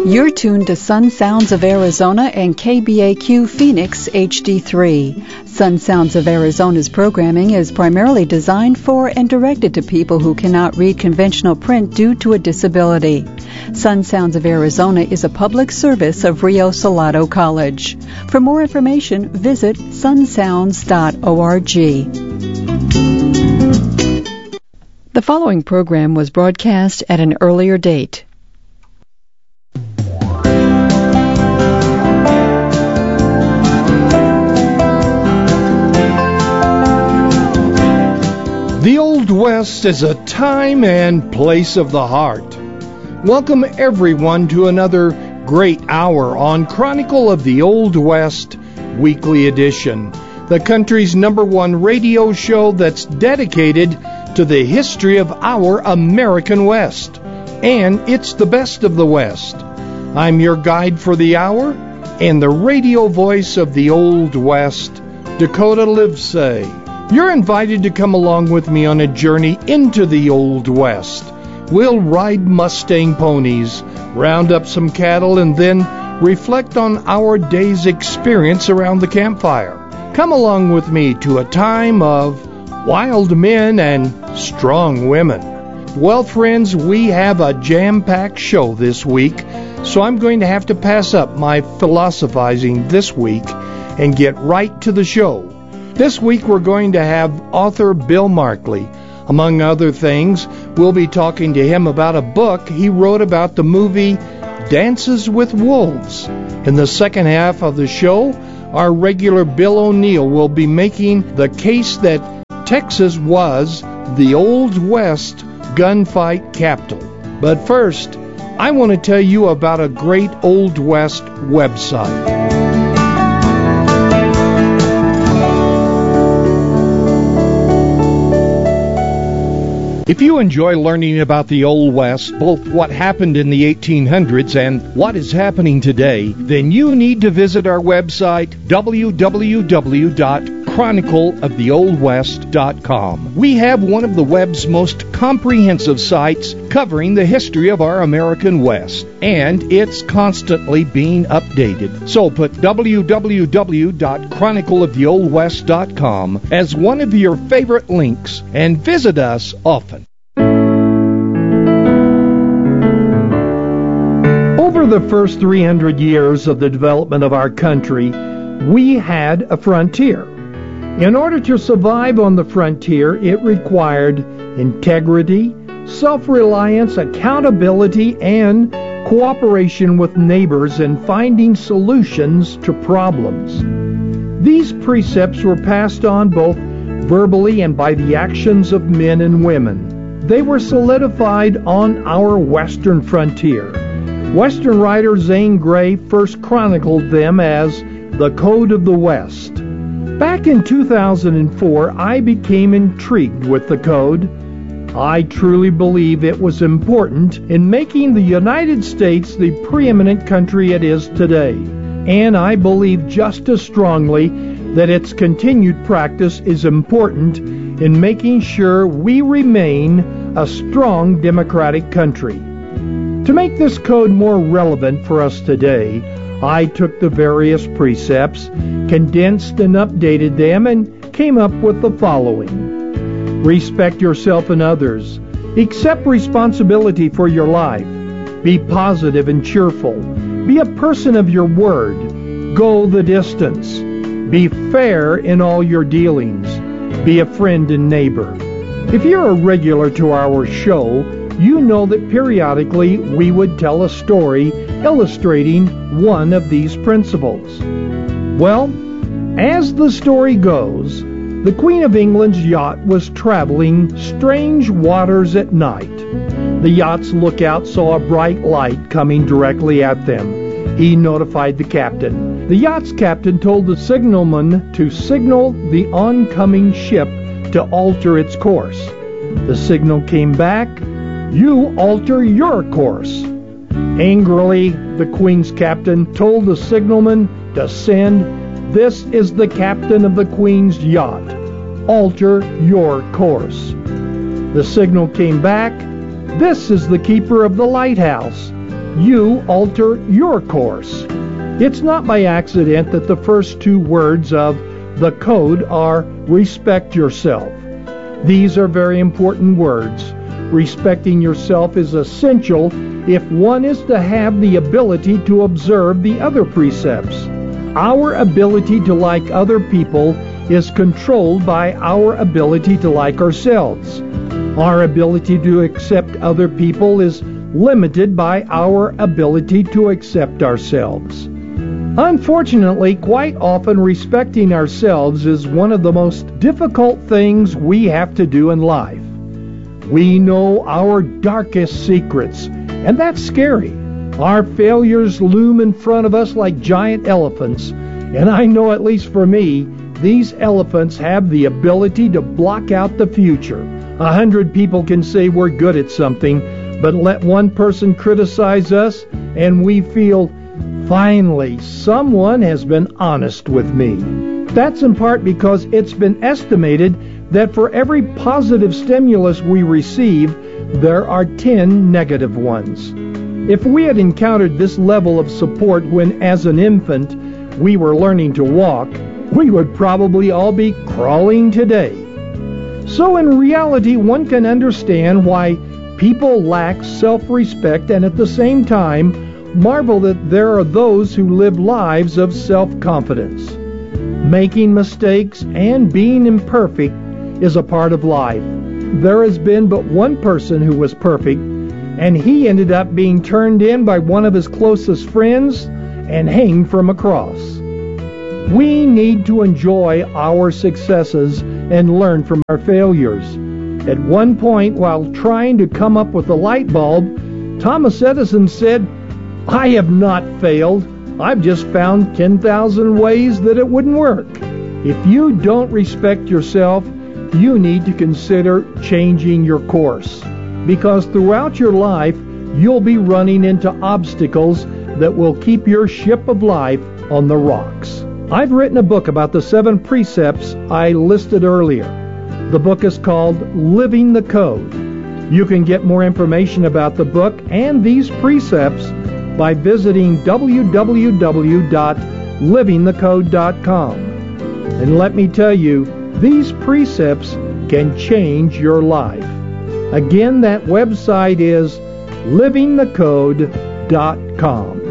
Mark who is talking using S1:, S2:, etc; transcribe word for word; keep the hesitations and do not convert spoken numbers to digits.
S1: You're tuned to Sun Sounds of Arizona and K B A Q Phoenix H D three. Sun Sounds of Arizona's programming is primarily designed for and directed to people who cannot read conventional print due to a disability. Sun Sounds of Arizona is a public service of Rio Salado College. For more information, visit sun sounds dot org. The following program was broadcast at an earlier date.
S2: The Old West is a time and place of the heart. Welcome everyone to another great hour on Chronicle of the Old West Weekly Edition, the country's number one radio show that's dedicated to the history of our American West. And it's the best of the West. I'm your guide for the hour and the radio voice of the Old West, Dakota Livesay. You're invited to come along with me on a journey into the Old West. We'll ride Mustang ponies, round up some cattle, and then reflect on our day's experience around the campfire. Come along with me to a time of wild men and strong women. Well, friends, we have a jam-packed show this week, so I'm going to have to pass up my philosophizing this week and get right to the show. This week we're going to have author Bill Markley. Among other things, we'll be talking to him about a book he wrote about the movie Dances with Wolves. In the second half of the show, our regular Bill O'Neill will be making the case that Texas was the Old West gunfight capital. But first, I want to tell you about a great Old West website. If you enjoy learning about the Old West, both what happened in the eighteen hundreds and what is happening today, then you need to visit our website, w w w dot chronicle of the old west dot com. We have one of the web's most comprehensive sites covering the history of our American West, and it's constantly being updated. So put w w w dot chronicle of the old west dot com as one of your favorite links and visit us often. Over the first three hundred years of the development of our country, we had a frontier. In order to survive on the frontier, it required integrity, self-reliance, accountability, and cooperation with neighbors in finding solutions to problems. These precepts were passed on both verbally and by the actions of men and women. They were solidified on our western frontier. Western writer Zane Grey first chronicled them as the Code of the West. Back in two thousand four, I became intrigued with the code. I truly believe it was important in making the United States the preeminent country it is today. And I believe just as strongly that its continued practice is important in making sure we remain a strong democratic country. To make this code more relevant for us today, I took the various precepts, condensed and updated them, and came up with the following. Respect yourself and others. Accept responsibility for your life. Be positive and cheerful. Be a person of your word. Go the distance. Be fair in all your dealings. Be a friend and neighbor. If you're a regular to our show, you know that periodically we would tell a story illustrating one of these principles. Well, as the story goes, the Queen of England's yacht was traveling strange waters at night. The yacht's lookout saw a bright light coming directly at them. He notified the captain. The yacht's captain told the signalman to signal the oncoming ship to alter its course. The signal came back, "You alter your course." Angrily, the Queen's captain told the signalman to send, "This is the captain of the Queen's yacht. Alter your course." The signal came back, "This is the keeper of the lighthouse. you alter your course. It's not by accident that the first two words of the code are respect yourself. These are very important words. Respecting yourself is essential if one is to have the ability to observe the other precepts. Our ability to like other people is controlled by our ability to like ourselves. Our ability to accept other people is limited by our ability to accept ourselves. Unfortunately, quite often respecting ourselves is one of the most difficult things we have to do in life. We know our darkest secrets, and that's scary. Our failures loom in front of us like giant elephants, and I know, at least for me, these elephants have the ability to block out the future. A hundred people can say we're good at something, but let one person criticize us, and we feel, finally, someone has been honest with me. That's in part because it's been estimated that for every positive stimulus we receive, there are ten negative ones. If we had encountered this level of support when, as an infant, we were learning to walk, we would probably all be crawling today. So in reality, one can understand why people lack self-respect and at the same time marvel that there are those who live lives of self-confidence. Making mistakes and being imperfect is a part of life. There has been but one person who was perfect, and he ended up being turned in by one of his closest friends and hanged from a cross. We need to enjoy our successes and learn from our failures. At one point, while trying to come up with a light bulb, Thomas Edison said, "I have not failed. I've just found ten thousand ways that it wouldn't work." If you don't respect yourself, you need to consider changing your course, because throughout your life, you'll be running into obstacles that will keep your ship of life on the rocks. I've written a book about the seven precepts I listed earlier. The book is called Living the Code. You can get more information about the book and these precepts by visiting w w w dot living the code dot com. And let me tell you, these precepts can change your life. Again, that website is living the code dot com.